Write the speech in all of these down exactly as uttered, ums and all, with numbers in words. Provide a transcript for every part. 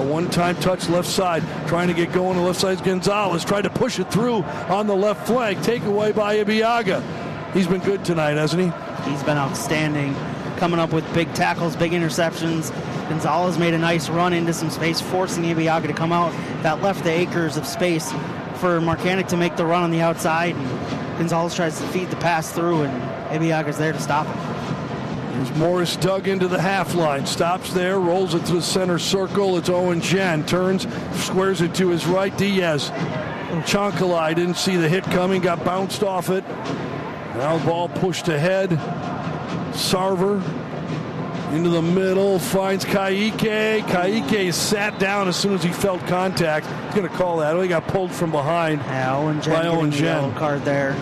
A one-time touch left side. Trying to get going on the left side. Gonzalez tried to push it through on the left flank. Takeaway by Ibeagha. He's been good tonight, hasn't he? He's been outstanding. Coming up with big tackles, big interceptions. Gonzalez made a nice run into some space, forcing Ibeagha to come out. That left the acres of space for Marcanic to make the run on the outside. And Gonzalez tries to feed the pass through, and Ibeagha's there to stop it. Here's Morris dug into the half line. Stops there, rolls it to the center circle. It's Owen Jen. Turns, squares it to his right. Diaz. Chonkalai didn't see the hit coming, got bounced off it. Now the ball pushed ahead. Sarver into the middle, finds Kaike. Kaike sat down as soon as he felt contact. He's going to call that. Oh, he got pulled from behind. Yeah, Owen Jen by getting Owen the Jen. yellow card there.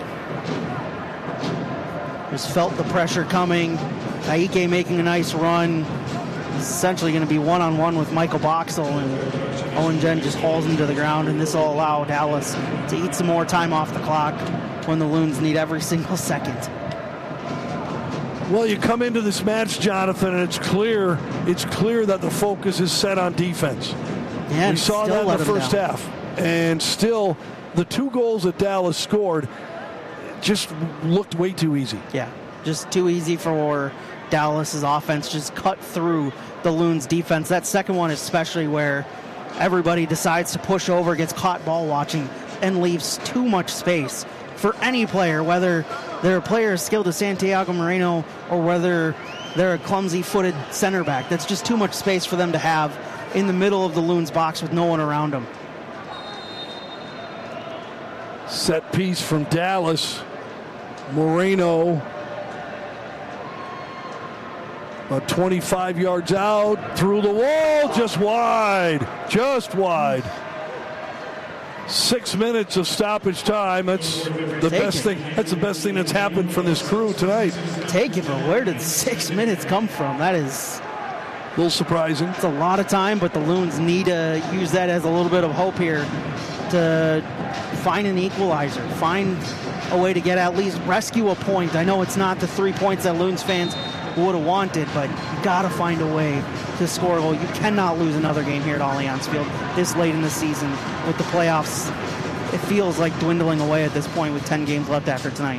Just felt the pressure coming. Kaike making a nice run. He's essentially going to be one-on-one with Michael Boxall, and Owen Jen just hauls him to the ground, and this will allow Dallas to eat some more time off the clock when the Loons need every single second. Well, you come into this match, Jonathan, and it's clear it's clear that the focus is set on defense. Yeah, we saw that in the first down. half. And still, the two goals that Dallas scored just looked way too easy. Yeah, just too easy for Dallas's offense. Just cut through the Loons' defense. That second one especially, where everybody decides to push over, gets caught ball watching, and leaves too much space for any player, whether they're a player as skilled as Santiago Moreno or whether they're a clumsy-footed center back. That's just too much space for them to have in the middle of the Loons box with no one around them. Set piece from Dallas. Moreno about twenty-five yards out, through the wall, just wide, just wide. Six minutes of stoppage time. That's the Take best it. thing. That's the best thing that's happened from this crew tonight. Take it, but where did six minutes come from? That is A little surprising. it's a lot of time, but the Loons need to use that as a little bit of hope here to find an equalizer, find a way to get at least rescue a point. I know it's not the three points that Loons fans would have wanted, but you got to find a way to score a goal. You cannot lose another game here at Allianz Field this late in the season with the playoffs. It feels like dwindling away at this point with ten games left after tonight.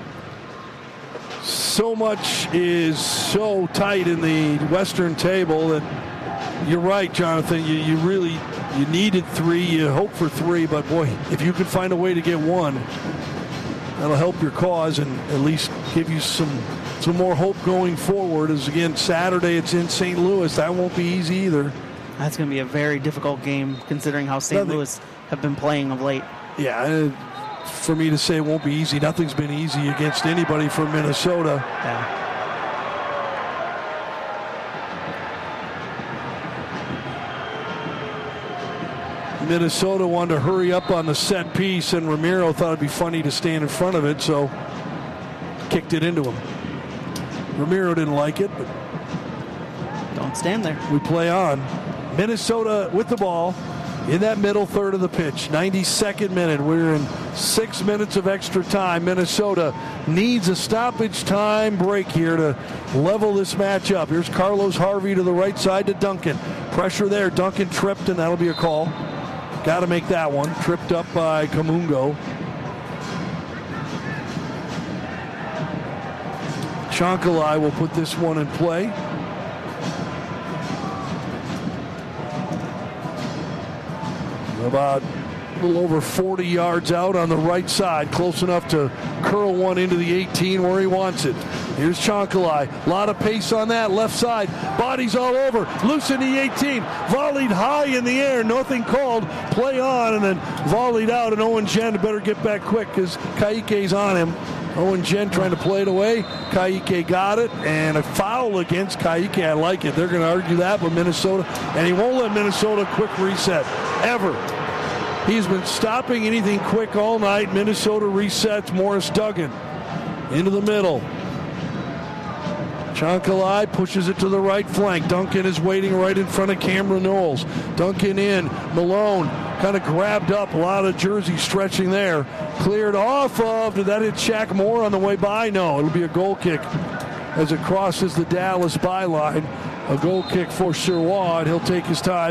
So much is so tight in the Western table that you're right, Jonathan. You, you really you needed three. You hope for three, but boy, if you could find a way to get one, that'll help your cause and at least give you some some more hope going forward. As again, Saturday it's in Saint Louis. That won't be easy either. That's going to be a very difficult game considering how Saint Nothing. Louis have been playing of late. Yeah, uh, for me to say it won't be easy, nothing's been easy against anybody from Minnesota. Yeah. Minnesota wanted to hurry up on the set piece, and Ramiro thought it'd be funny to stand in front of it, so kicked it into him. Ramiro didn't like it, but Don't stand there. we play on. Minnesota with the ball in that middle third of the pitch. ninety-second minute. We're in six minutes of extra time. Minnesota needs a stoppage time break here to level this match up. Here's Carlos Harvey to the right side to Duncan. Pressure there. Duncan tripped, and that'll be a call. Got to make that one. Tripped up by Kamungo. Chonkalai will put this one in play. About a little over forty yards out on the right side, close enough to curl one into the eighteen where he wants it. Here's Chonkalai. A lot of pace on that left side. Bodies all over. Loose in the eighteen. Volleyed high in the air. Nothing called. Play on, and then volleyed out. And Owen Jen better get back quick because Kaike's on him. Owen Jen trying to play it away. Kaike got it, and a foul against Kaike. I like it. They're going to argue that with Minnesota, and he won't let Minnesota quick reset ever. He's been stopping anything quick all night. Minnesota resets. Morris Duggan into the middle. Chonkalai pushes it to the right flank. Duncan is waiting right in front of Cameron Knowles. Duncan in. Malone kind of grabbed up. A lot of jersey stretching there. Cleared off of. Did that hit Shaq Moore on the way by? No, it'll be a goal kick as it crosses the Dallas byline. A goal kick for Sherwood. He'll take his time.